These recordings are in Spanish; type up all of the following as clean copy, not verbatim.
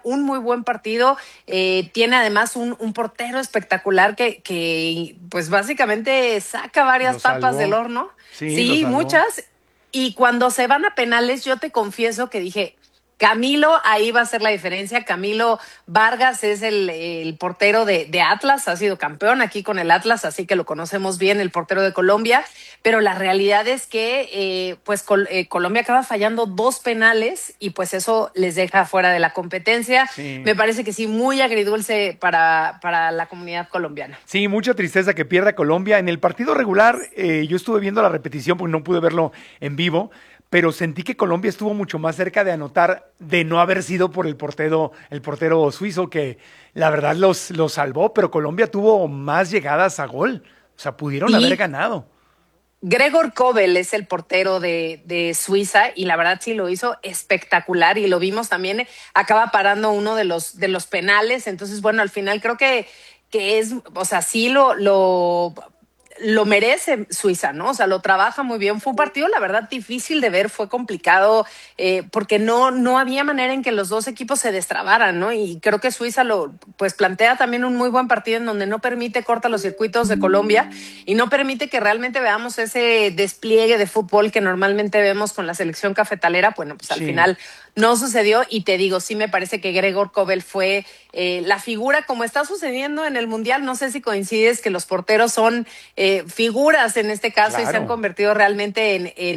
un muy buen partido. Tiene además un portero espectacular que pues básicamente saca varias Lo papas del salvó. horno. Sí, lo Sí, salvó. muchas. Y cuando se van a penales, yo te confieso que dije, Camilo, ahí va a ser la diferencia. Camilo Vargas es el portero de Atlas, ha sido campeón aquí con el Atlas, así que lo conocemos bien, el portero de Colombia, pero la realidad es que Colombia acaba fallando 2 penales y pues eso les deja fuera de la competencia. Sí. Me parece que sí, muy agridulce para la comunidad colombiana. Sí, mucha tristeza que pierda Colombia. En el partido regular, yo estuve viendo la repetición porque no pude verlo en vivo, pero sentí que Colombia estuvo mucho más cerca de anotar de no haber sido por el portero suizo, que la verdad los salvó, pero Colombia tuvo más llegadas a gol. O sea, pudieron haber Sí, ganado. Gregor Kobel es el portero de Suiza y la verdad sí lo hizo espectacular y lo vimos también, acaba parando uno de los penales, entonces bueno, al final creo que es, o sea, sí lo merece Suiza, ¿no? O sea, lo trabaja muy bien. Fue un partido, la verdad, difícil de ver, fue complicado, porque no había manera en que los dos equipos se destrabaran, ¿no? Y creo que Suiza pues plantea también un muy buen partido en donde no permite corta los circuitos de Colombia y no permite que realmente veamos ese despliegue de fútbol que normalmente vemos con la selección cafetalera. Bueno, pues al Sí. final no sucedió y te digo, sí me parece que Gregor Kobel fue la figura, como está sucediendo en el Mundial. No sé si coincides que los porteros son figuras en este caso y se han Claro. convertido realmente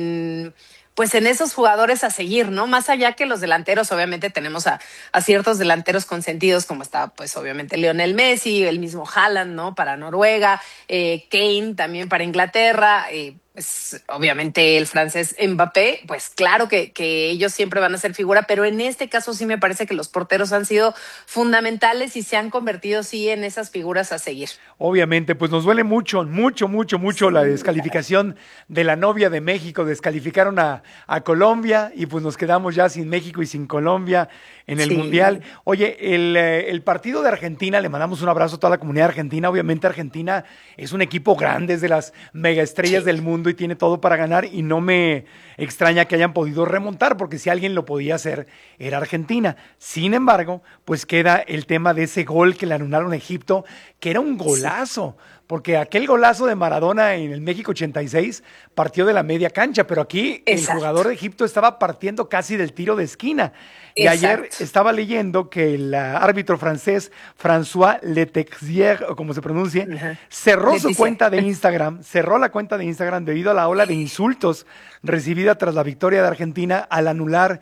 pues en esos jugadores a seguir, ¿no? Más allá que los delanteros, obviamente tenemos a ciertos delanteros consentidos, como está, pues obviamente Lionel Messi, el mismo Haaland, ¿no? Para Noruega, Kane también para Inglaterra, pues obviamente el francés Mbappé, pues claro que ellos siempre van a ser figura, pero en este caso sí me parece que los porteros han sido fundamentales y se han convertido sí en esas figuras a seguir. Obviamente, pues nos duele mucho, mucho, mucho, mucho la Sí, caray. descalificación de la novia de México. Descalificaron a Colombia y pues nos quedamos ya sin México y sin Colombia en el Mundial. Sí, Oye, el partido de Argentina, le mandamos un abrazo a toda la comunidad argentina. Obviamente Argentina es un equipo grande, es de las megaestrellas sí. del mundo y tiene todo para ganar y no me extraña que hayan podido remontar porque si alguien lo podía hacer era Argentina. Sin embargo, pues queda el tema de ese gol que le anularon a Egipto, que era un Sí, golazo, porque aquel golazo de Maradona en el México 86 partió de la media cancha, pero aquí el exacto, jugador de Egipto estaba partiendo casi del tiro de esquina. Y ayer exacto. estaba leyendo que el árbitro francés François Letexier, o como se pronuncie, Ajá. cerró su Leticia. cuenta de Instagram, cerró la cuenta de Instagram debido a la ola de insultos recibida tras la victoria de Argentina al anular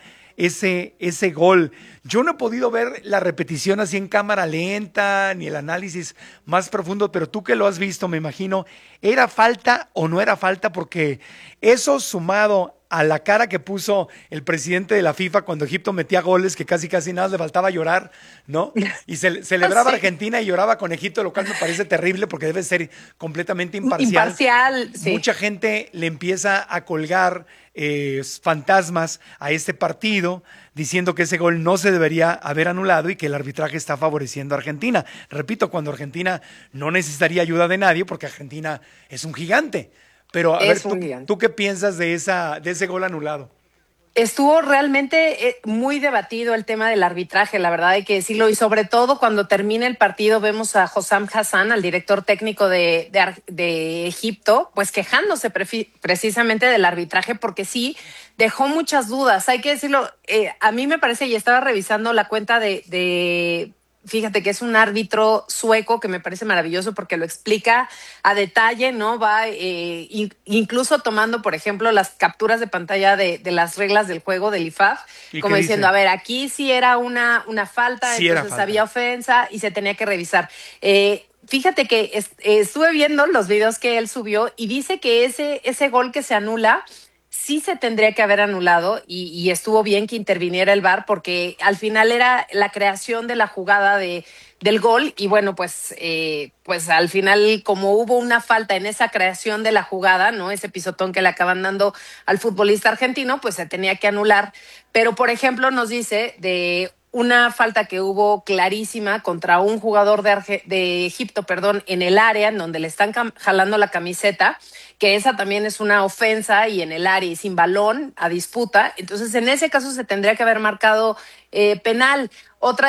ese gol. Yo no he podido ver la repetición así en cámara lenta, ni el análisis más profundo, pero tú que lo has visto, me imagino, ¿era falta o no era falta? Porque eso sumado a la cara que puso el presidente de la FIFA cuando Egipto metía goles, que casi casi nada le faltaba llorar, ¿no? Y celebraba Sí. Argentina y lloraba con Egipto, lo cual me parece terrible porque debe ser completamente imparcial. Imparcial, sí. Mucha gente le empieza a colgar fantasmas a este partido, diciendo que ese gol no se debería haber anulado y que el arbitraje está favoreciendo a Argentina. Repito, cuando Argentina no necesitaría ayuda de nadie, porque Argentina es un gigante. Pero a ver, Es un ¿tú gigante. qué piensas de ese gol anulado? Estuvo realmente muy debatido el tema del arbitraje, la verdad hay que decirlo, y sobre todo cuando termina el partido vemos a Hossam Hassan, al director técnico de Egipto, pues quejándose precisamente del arbitraje porque sí dejó muchas dudas, hay que decirlo, a mí me parece, y estaba revisando la cuenta fíjate que es un árbitro sueco que me parece maravilloso porque lo explica a detalle, ¿no? Va incluso tomando, por ejemplo, las capturas de pantalla de las reglas del juego del IFAF, ¿Y qué como diciendo, a dice? ver, aquí sí era una falta, Sí era entonces había falta. ofensa y se tenía que revisar. Fíjate que estuve viendo los videos que él subió y dice que ese gol que se anula sí se tendría que haber anulado y estuvo bien que interviniera el VAR porque al final era la creación de la jugada del gol y bueno, pues al final como hubo una falta en esa creación de la jugada, ¿no? Ese pisotón que le acaban dando al futbolista argentino, pues se tenía que anular. Pero por ejemplo nos dice de una falta que hubo clarísima contra un jugador de Egipto, perdón, en el área en donde le están jalando la camiseta, que esa también es una ofensa y en el área y sin balón a disputa. Entonces, en ese caso se tendría que haber marcado penal. Otra